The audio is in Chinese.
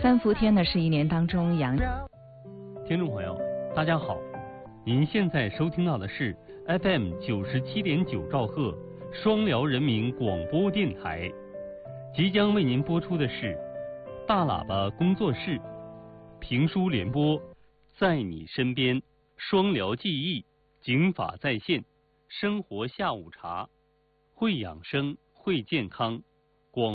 三伏天呢是一年当中听众朋友，大家好，您现在收听到的是 FM 97.9兆赫双辽人民广播电台，即将为您播出的是大喇叭工作室评书联播，在你身边，双辽记忆，警法在线，生活下午茶，会养生，会健康，